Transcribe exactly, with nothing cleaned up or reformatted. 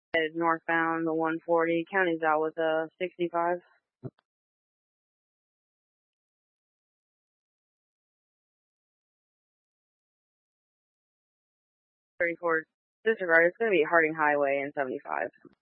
Headed northbound, the one forty. County's out with a sixty-five. thirty-four. Disregard. It's going to be Harding Highway and seventy-five.